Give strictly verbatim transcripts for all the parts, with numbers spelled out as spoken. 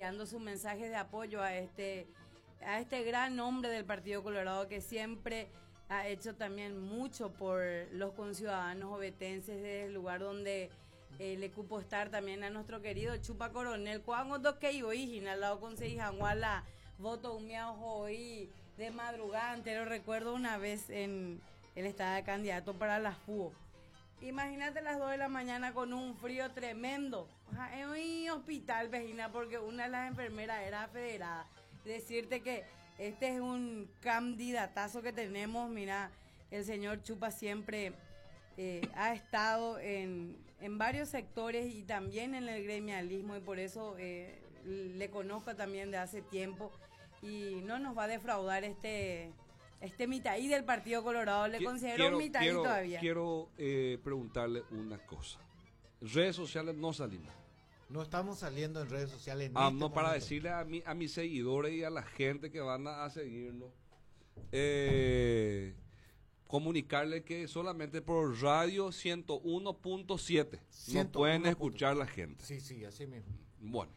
enviando su mensaje de apoyo a este, a este gran hombre del Partido Colorado que siempre ha hecho también mucho por los conciudadanos ovetenses desde el lugar donde eh, le cupo estar también a nuestro querido Chupa Coronel. Cuando que yo al lado con Seijanguala, voto un miau hoy de madrugada entero. Recuerdo una vez en él estaba de candidato para la F U O. Imagínate las dos de la mañana con un frío tremendo. En un hospital, vecina, porque una de las enfermeras era federada. Decirte que este es un candidatazo que tenemos. Mira, el señor Chupa siempre eh, ha estado en, en varios sectores y también en el gremialismo, y por eso eh, le conozco también de hace tiempo. Y no nos va a defraudar este... Este mitaí del Partido Colorado, le considero quiero, un mitaí quiero, todavía. Quiero eh, preguntarle una cosa. Redes sociales no salimos. No estamos saliendo en redes sociales. En ah, este no, para momento. decirle a, mi, a mis seguidores y a la gente que van a, a seguirnos, eh, comunicarle que solamente por radio ciento uno punto siete no pueden escuchar la gente. Sí, sí, así mismo. Bueno.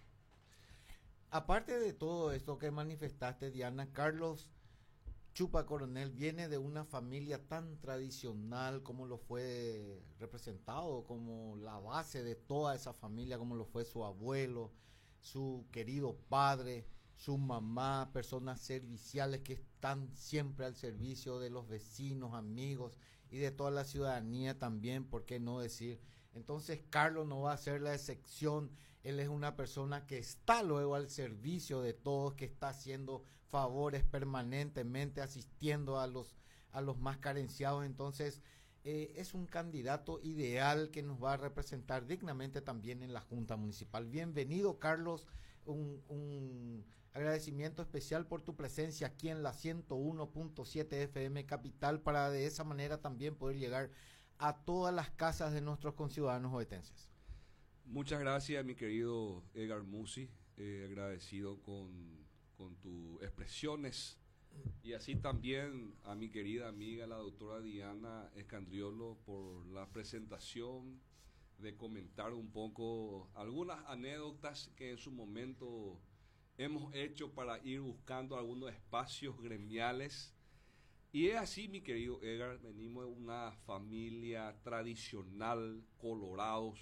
Aparte de todo esto que manifestaste, Diana, Carlos Chupa Coronel viene de una familia tan tradicional como lo fue representado, como la base de toda esa familia, como lo fue su abuelo, su querido padre, su mamá, personas serviciales que están siempre al servicio de los vecinos, amigos y de toda la ciudadanía también, ¿por qué no decir? Entonces Carlos no va a ser la excepción. Él es una persona que está luego al servicio de todos, que está haciendo favores permanentemente, asistiendo a los, a los más carenciados. Entonces eh, es un candidato ideal que nos va a representar dignamente también en la Junta Municipal. Bienvenido, Carlos. Un, un agradecimiento especial por tu presencia aquí en la ciento uno punto siete F M Capital, para de esa manera también poder llegar a todas las casas de nuestros conciudadanos ovetenses. Muchas gracias, mi querido Edgar Musi, eh, agradecido con, con tus expresiones, y así también a mi querida amiga la doctora Diana Escandriolo por la presentación, de comentar un poco algunas anécdotas que en su momento hemos hecho para ir buscando algunos espacios gremiales. Y es así, mi querido Edgar, venimos de una familia tradicional, colorados.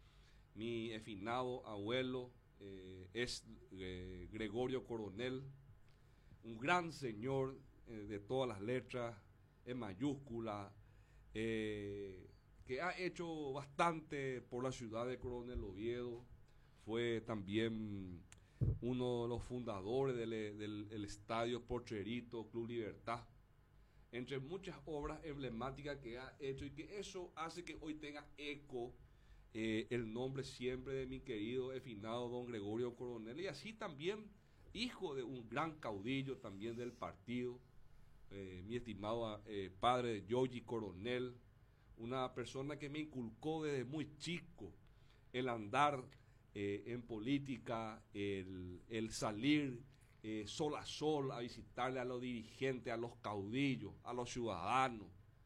Mi efinado abuelo eh, es eh, Gregorio Coronel, un gran señor eh, de todas las letras, en mayúscula, eh, que ha hecho bastante por la ciudad de Coronel Oviedo. Fue también uno de los fundadores del, del, del estadio Pocherito, Club Libertad, entre muchas obras emblemáticas que ha hecho, y que eso hace que hoy tenga eco eh, el nombre siempre de mi querido efinado don Gregorio Coronel, y así también hijo de un gran caudillo también del partido, eh, mi estimado eh, padre de Yogi Coronel, una persona que me inculcó desde muy chico el andar eh, en política, el, el salir eh, sol a sol a visitarle a los dirigentes, a los caudillos, a los ciudadanos,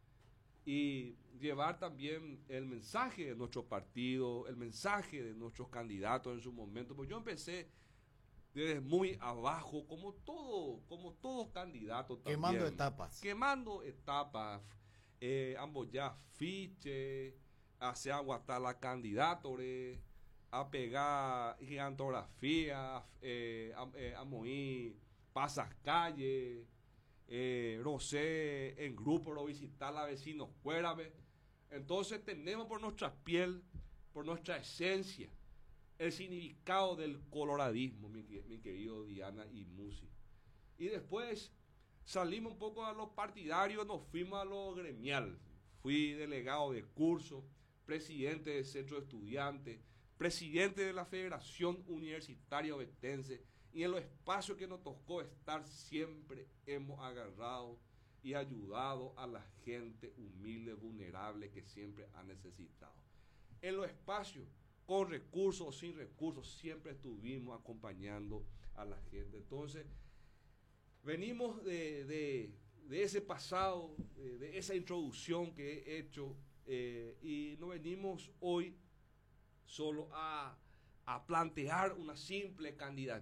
y llevar también el mensaje de nuestro partido, el mensaje de nuestros candidatos en su momento. Pues yo empecé desde muy abajo, como todo, como todos candidatos también. Quemando etapas. Quemando etapas, eh, ambos ya fiche, hacia aguantar la candidatura, a pegar gigantografía, eh, a, eh, a mover pasas calles, eh, no sé, en grupo lo visitar a vecinos fuera. Entonces tenemos por nuestra piel, por nuestra esencia, el significado del coloradismo, mi, mi querido Diana y Musi. Y después salimos un poco a los partidarios, nos fuimos a lo gremial. Fui delegado de curso, presidente del centro de estudiantes, presidente de la Federación Universitaria Ovetense, y en los espacios que nos tocó estar siempre hemos agarrado y ayudado a la gente humilde, vulnerable, que siempre ha necesitado. En los espacios, con recursos o sin recursos, siempre estuvimos acompañando a la gente. Entonces, venimos de, de, de ese pasado, de, de esa introducción que he hecho, eh, y no venimos hoy solo a, a plantear una simple candidatura